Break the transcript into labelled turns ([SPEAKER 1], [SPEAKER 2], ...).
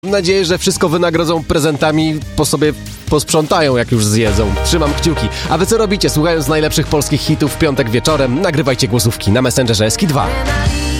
[SPEAKER 1] Mam nadzieję, że wszystko wynagrodzą prezentami, po sobie posprzątają, jak już zjedzą. Trzymam kciuki. A wy co robicie? Słuchając najlepszych polskich hitów w piątek wieczorem, nagrywajcie głosówki na Messengerze Eski 2.